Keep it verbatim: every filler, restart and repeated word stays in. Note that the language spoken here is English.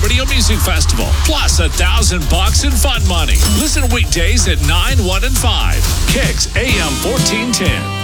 Radio Music Festival, plus a thousand bucks in fun money. Listen weekdays at nine, one, and five. Kicks A M fourteen ten.